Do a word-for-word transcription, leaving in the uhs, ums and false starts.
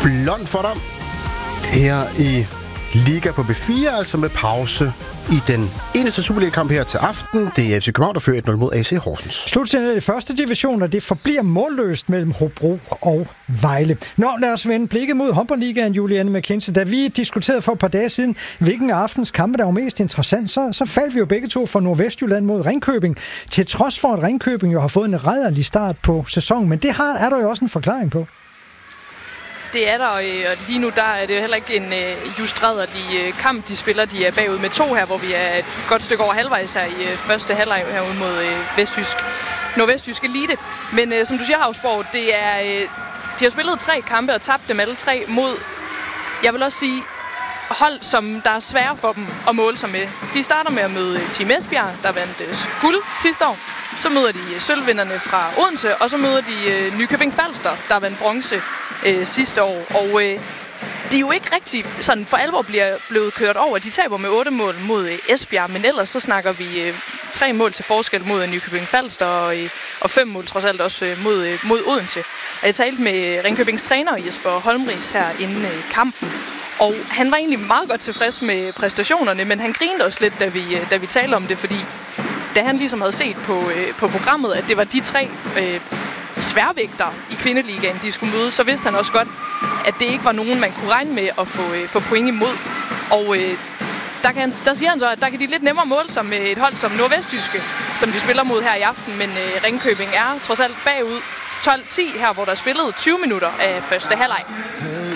blond for dig her i Liga på B fire, altså med pause i den eneste Superliga-kamp her til aften. Det er F C København, der fører et nul mod A C Horsens. Slutsendet i første division, og det forbliver målløst mellem Hobro og Vejle. Nå, lad os vende blikket mod håndboldligaen, Juliane McKenzie. Da vi diskuterede for et par dage siden, hvilken aftens kampe, der var mest interessant, så, så faldt vi jo begge to for Nordvestjylland mod Ringkøbing. Til trods for, at Ringkøbing jo har fået en rædderlig start på sæsonen, men det har, er der jo også en forklaring på. Det er der, og lige nu der er det jo heller ikke en uh, just rædderlig uh, kamp, de spiller. De er bagud med to her, hvor vi er et godt stykke over halvvejs her i uh, første halvleg herude mod uh, Vestjysk, Nordvestjysk Elite. Men uh, som du siger, Havsborg, det er, uh, de har spillet tre kampe og tabt dem alle tre mod, jeg vil også sige, hold, som der er svære for dem at måle sig med. De starter med at møde Team Esbjerg, der vandt uh, guld sidste år. Så møder de uh, sølvvinderne fra Odense, og så møder de uh, Nykøbing Falster, der vandt bronze Øh, sidste år, og øh, de er jo ikke rigtig sådan for alvor bliver blevet kørt over. De taber med otte mål mod øh, Esbjerg, men ellers så snakker vi øh, tre mål til forskel mod øh, Nykøbing Falster og, øh, og fem mål trods alt også øh, mod, øh, mod Odense. Og jeg talte med Ringkøbings træner Jesper Holmris her inden øh, kampen, og han var egentlig meget godt tilfreds med præstationerne, men han grinede også lidt, da vi, øh, da vi talte om det, fordi da han ligesom havde set på, øh, på programmet, at det var de tre øh, sværvægter i kvindeligaen, de skulle møde, så vidste han også godt, at det ikke var nogen, man kunne regne med at få, øh, få point imod. Og øh, der, kan han, der siger han så, at der kan de lidt nemmere måle sig med et hold som Nordvestjyske, som de spiller mod her i aften, men øh, Ringkøbing er trods alt bagud tolv ti her, hvor der er spillet tyve minutter af første halvleg.